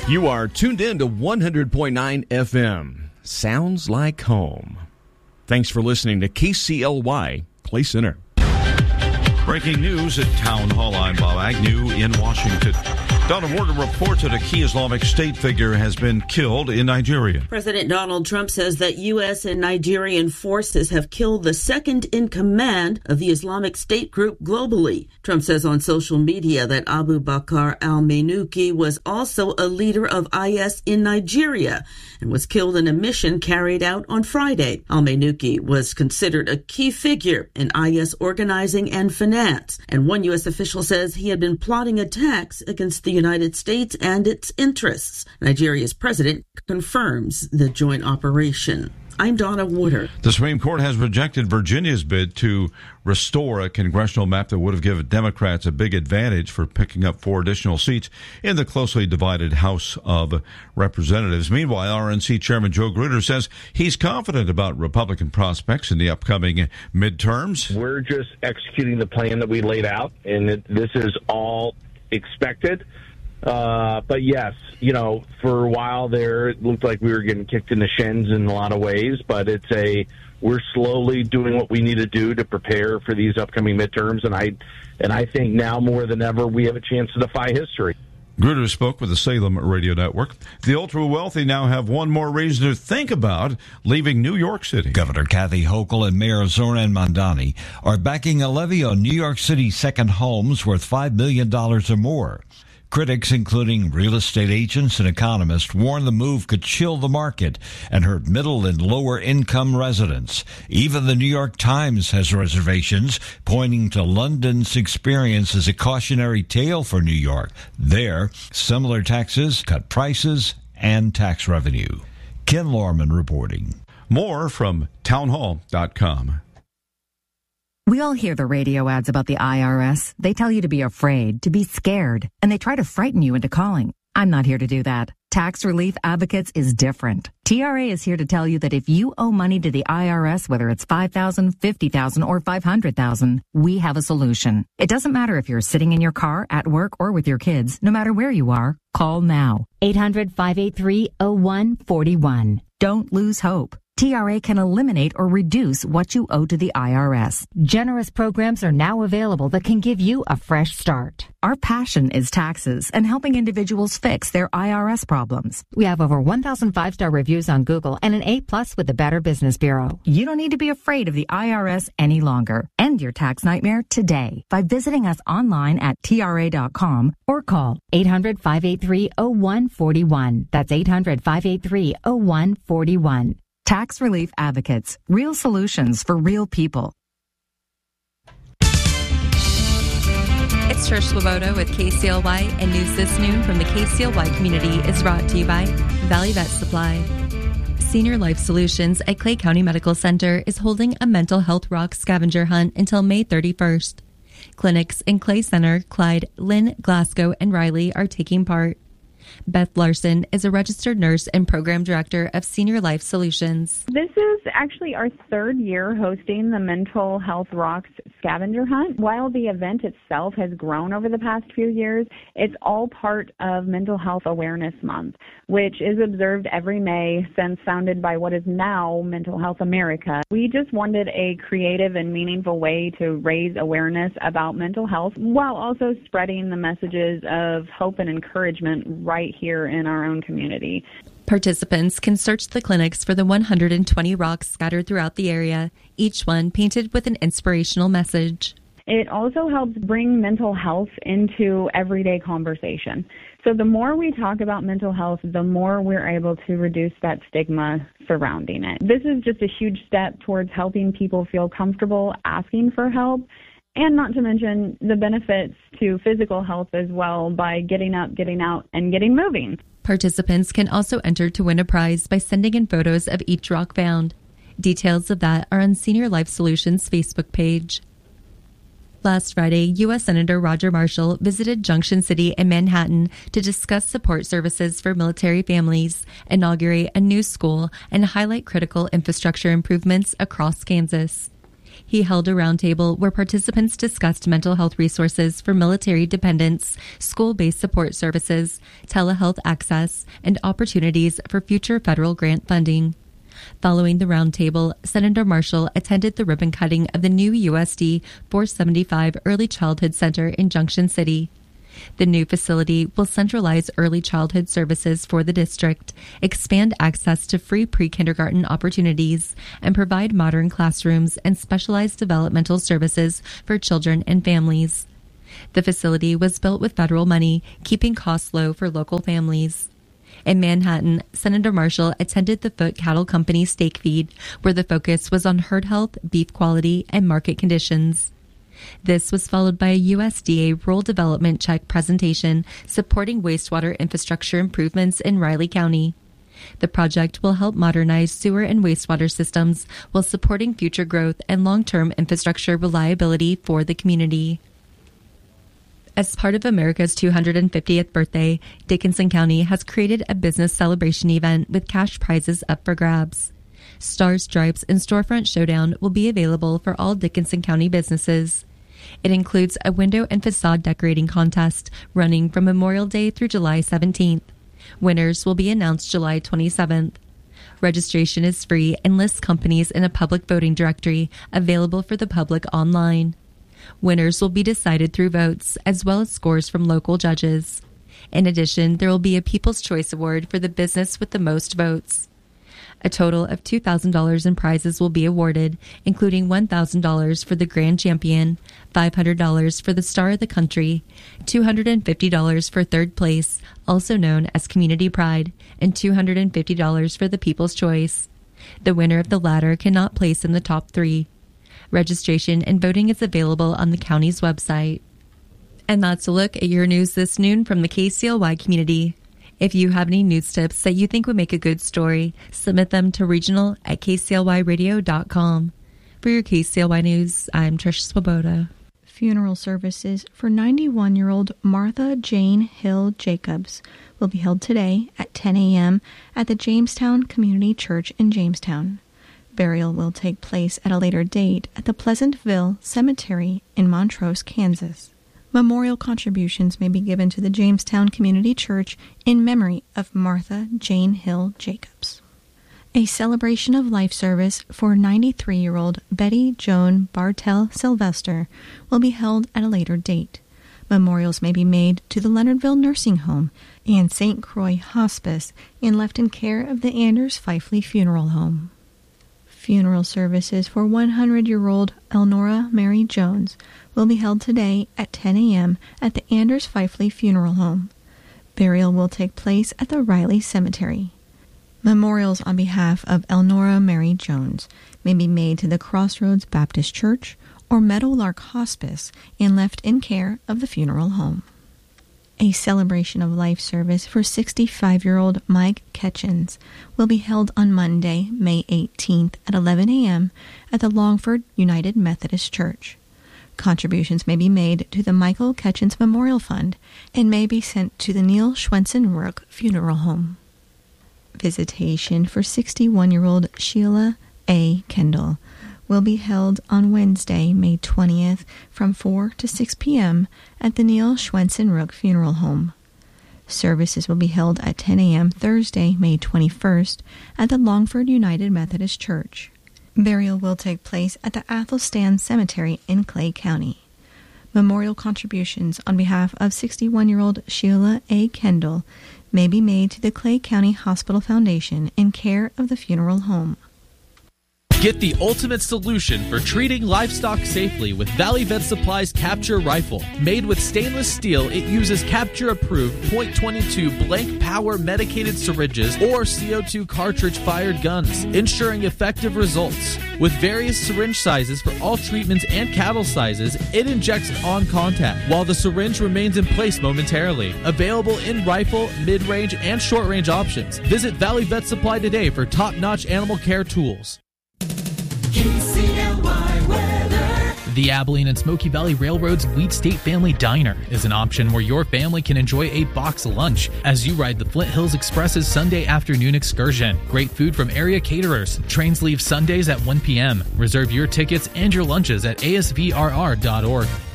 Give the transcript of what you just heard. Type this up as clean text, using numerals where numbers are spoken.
You are tuned in to 100.9 FM. Sounds like home. Thanks for listening to KCLY Clay Center. Breaking news at Town Hall. I'm Bob Agnew in Washington. Donna Warder reports that a key Islamic State figure has been killed in Nigeria. President Donald Trump says that U.S. and Nigerian forces have killed the second in command of the Islamic State group globally. Trump says on social media that Abu Bakr al-Manuki was also a leader of IS in Nigeria and was killed in a mission carried out on Friday. Al-Manuki was considered a key figure in IS organizing and finance, and one U.S. official says he had been plotting attacks against the United States and its interests. Nigeria's president confirms the joint operation. I'm Donna Warder. The Supreme Court has rejected Virginia's bid to restore a congressional map that would have given Democrats a big advantage for picking up 4 additional seats in the closely divided House of Representatives. Meanwhile, RNC Chairman Joe Grutter says he's confident about Republican prospects in the upcoming midterms. We're just executing the plan that we laid out, and this is all expected. But yes, for a while there, it looked like we were getting kicked in the shins in a lot of ways, but we're slowly doing what we need to do to prepare for these upcoming midterms. And I think now more than ever, we have a chance to defy history. Grutter spoke with the Salem Radio Network. The ultra-wealthy now have one more reason to think about leaving New York City. Governor Kathy Hochul and Mayor Zoran Mandani are backing a levy on New York City second homes worth $5 million or more. Critics, including real estate agents and economists, warn the move could chill the market and hurt middle and lower income residents. Even the New York Times has reservations, pointing to London's experience as a cautionary tale for New York. There, similar taxes cut prices and tax revenue. Ken Lorman reporting. More from townhall.com. We all hear the radio ads about the IRS. They tell you to be afraid, to be scared, and they try to frighten you into calling. I'm not here to do that. Tax Relief Advocates is different. TRA is here to tell you that if you owe money to the IRS, whether it's $5,000, $50,000, or $500,000, we have a solution. It doesn't matter if you're sitting in your car, at work, or with your kids. No matter where you are, call now. 800-583-0141. Don't lose hope. TRA can eliminate or reduce what you owe to the IRS. Generous programs are now available that can give you a fresh start. Our passion is taxes and helping individuals fix their IRS problems. We have over 1,000 5-star reviews on Google and an A+ with the Better Business Bureau. You don't need to be afraid of the IRS any longer. End your tax nightmare today by visiting us online at TRA.com or call 800-583-0141. That's 800-583-0141. Tax Relief Advocates. Real solutions for real people. It's Trish Sloboda with KCLY, and news this noon from the KCLY community is brought to you by Valley Vet Supply. Senior Life Solutions at Clay County Medical Center is holding a mental health rock scavenger hunt until May 31st. Clinics in Clay Center, Clyde, Lynn, Glasgow, and Riley are taking part. Beth Larson is a registered nurse and program director of Senior Life Solutions. This is actually our 3rd year hosting the Mental Health Rocks Scavenger Hunt. While the event itself has grown over the past few years, it's all part of Mental Health Awareness Month, which is observed every May since founded by what is now Mental Health America. We just wanted a creative and meaningful way to raise awareness about mental health while also spreading the messages of hope and encouragement right here in our own community. Participants can search the clinics for the 120 rocks scattered throughout the area, each one painted with an inspirational message. It also helps bring mental health into everyday conversation. So the more we talk about mental health, the more we're able to reduce that stigma surrounding it. This is just a huge step towards helping people feel comfortable asking for help, and not to mention the benefits to physical health as well by getting up, getting out, and getting moving. Participants can also enter to win a prize by sending in photos of each rock found. Details of that are on Senior Life Solutions' Facebook page. Last Friday, U.S. Senator Roger Marshall visited Junction City in Manhattan to discuss support services for military families, inaugurate a new school, and highlight critical infrastructure improvements across Kansas. He held a roundtable where participants discussed mental health resources for military dependents, school-based support services, telehealth access, and opportunities for future federal grant funding. Following the roundtable, Senator Marshall attended the ribbon cutting of the new USD 475 Early Childhood Center in Junction City. The new facility will centralize early childhood services for the district, expand access to free pre-kindergarten opportunities, and provide modern classrooms and specialized developmental services for children and families. The facility was built with federal money, keeping costs low for local families. In Manhattan, Senator Marshall attended the Foot Cattle Company steak feed, where the focus was on herd health, beef quality, and market conditions. This was followed by a USDA Rural Development Check presentation supporting wastewater infrastructure improvements in Riley County. The project will help modernize sewer and wastewater systems while supporting future growth and long-term infrastructure reliability for the community. As part of America's 250th birthday, Dickinson County has created a business celebration event with cash prizes up for grabs. Stars, Stripes, and Storefront Showdown will be available for all Dickinson County businesses. It includes a window and facade decorating contest running from Memorial Day through July 17th. Winners will be announced July 27th. Registration is free and lists companies in a public voting directory available for the public online. Winners will be decided through votes, as well as scores from local judges. In addition, there will be a People's Choice Award for the business with the most votes. A total of $2,000 in prizes will be awarded, including $1,000 for the Grand Champion, $500 for the Star of the Country, $250 for third place, also known as Community Pride, and $250 for the People's Choice. The winner of the latter cannot place in the top three. Registration and voting is available on the county's website. And that's a look at your news this noon from the KCLY community. If you have any news tips that you think would make a good story, submit them to regional@kclyradio.com. For your KCLY News, I'm Trish Swoboda. Funeral services for 91-year-old Martha Jane Hill Jacobs will be held today at 10 a.m. at the Jamestown Community Church in Jamestown. Burial will take place at a later date at the Pleasantville Cemetery in Montrose, Kansas. Memorial contributions may be given to the Jamestown Community Church in memory of Martha Jane Hill Jacobs. A celebration of life service for 93-year-old Betty Joan Bartell Sylvester will be held at a later date. Memorials may be made to the Leonardville Nursing Home and St. Croix Hospice and left in care of the Anders Fifely Funeral Home. Funeral services for 100-year-old Elnora Mary Jones will be held today at 10 a.m. at the Anders Fifely Funeral Home. Burial will take place at the Riley Cemetery. Memorials on behalf of Elnora Mary Jones may be made to the Crossroads Baptist Church or Meadowlark Hospice and left in care of the funeral home. A celebration of life service for 65-year-old Mike Ketchens will be held on Monday, May 18th at 11 a.m. at the Longford United Methodist Church. Contributions may be made to the Michael Ketchens Memorial Fund and may be sent to the Neil Schwensen Rook Funeral Home. Visitation for 61-year-old Sheila A. Kendall will be held on Wednesday, May 20th from 4 to 6 p.m. at the Neil Schwensen Rook Funeral Home. Services will be held at 10 a.m. Thursday, May 21st at the Longford United Methodist Church. Burial will take place at the Athelstan Cemetery in Clay County. Memorial contributions on behalf of 61-year-old Sheila A. Kendall may be made to the Clay County Hospital Foundation in care of the funeral home. Get the ultimate solution for treating livestock safely with Valley Vet Supply's Capture Rifle. Made with stainless steel, it uses Capture-approved .22 blank power medicated syringes or CO2 cartridge-fired guns, ensuring effective results. With various syringe sizes for all treatments and cattle sizes, it injects on contact, while the syringe remains in place momentarily. Available in rifle, mid-range, and short-range options. Visit Valley Vet Supply today for top-notch animal care tools. KCLY weather. The Abilene and Smoky Valley Railroad's Wheat State Family Diner is an option where your family can enjoy a box lunch as you ride the Flint Hills Express's Sunday afternoon excursion. Great food from area caterers. Trains leave Sundays at 1 p.m. Reserve your tickets and your lunches at asvrr.org.